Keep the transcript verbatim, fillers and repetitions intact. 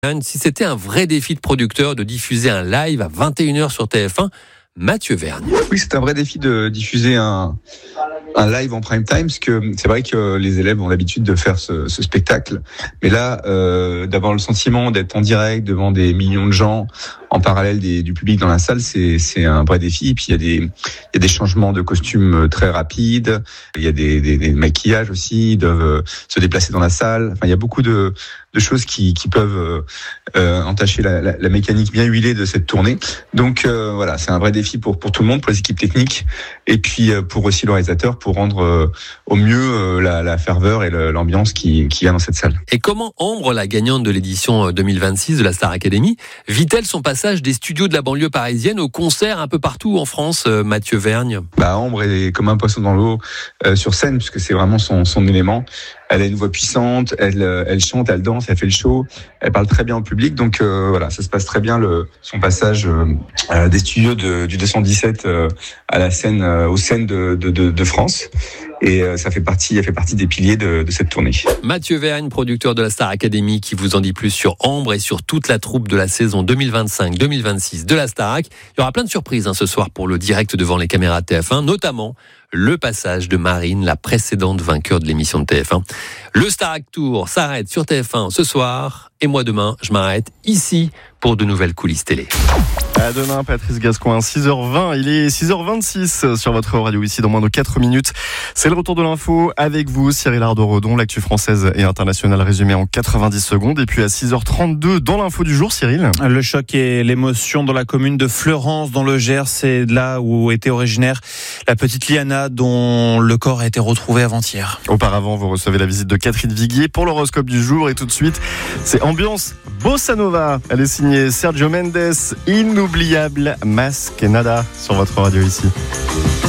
Si c'était un vrai défi de producteur de diffuser un live à vingt et une heures sur T F un, Mathieu Vergne. Oui, c'est un vrai défi de diffuser un, un live en prime time, parce que c'est vrai que les élèves ont l'habitude de faire ce, ce spectacle. Mais là, euh, d'avoir le sentiment d'être en direct devant des millions de gens, en parallèle des, du public dans la salle, c'est, c'est un vrai défi. Et puis il y a des, il y a des changements de costumes très rapides. Il y a des, des, des maquillages aussi. Ils doivent se déplacer dans la salle. Enfin, il y a beaucoup de, de choses qui, qui peuvent euh, entacher la, la, la mécanique bien huilée de cette tournée. Donc euh, voilà, c'est un vrai défi pour pour tout le monde, pour les équipes techniques, et puis euh, pour aussi le réalisateur, pour rendre euh, au mieux euh, la, la ferveur et le, l'ambiance qui qui y a dans cette salle. Et comment Ambre, la gagnante de l'édition deux mille vingt-six de la Star Academy, vit-elle son passage des studios de la banlieue parisienne au concert un peu partout en France, euh, Mathieu Vergne? Bah Ambre est comme un poisson dans l'eau euh, sur scène, puisque c'est vraiment son son élément. Elle a une voix puissante, elle elle chante, elle danse, elle fait le show, elle parle très bien au public, donc euh, voilà, ça se passe très bien le son passage euh, des studios de, du deux cent dix-sept euh, à la scène, euh, aux scènes de, de, de, de France. Et euh, ça fait partie, elle fait partie des piliers de, de cette tournée. Mathieu Vergne, producteur de la Star Academy, qui vous en dit plus sur Ambre et sur toute la troupe de la saison deux mille vingt-cinq deux mille vingt-six de la Starac. Il y aura plein de surprises hein, ce soir pour le direct devant les caméras de T F un, notamment le passage de Marine, la précédente vainqueur de l'émission de T F un. Le Starac Tour s'arrête sur T F un ce soir, et moi demain, je m'arrête ici pour de nouvelles coulisses télé. À demain, Patrice Gascoin, six heures vingt. Il est six heures vingt-six sur votre radio ici dans moins de quatre minutes. C'est le retour de l'info avec vous, Cyril Ardo-Redon, l'actu française et internationale résumée en quatre-vingt-dix secondes. Et puis à six heures trente-deux, dans l'info du jour, Cyril. Le choc et l'émotion dans la commune de Fleurance, dans le Gers. C'est là où était originaire la petite Liana, dont le corps a été retrouvé avant-hier. Auparavant, vous recevez la visite de Catherine Viguier pour l'horoscope du jour. Et tout de suite, c'est ambiance Bossa Nova. Elle est signée Sergio Mendes, inoubliable Mas que Nada sur votre radio ici.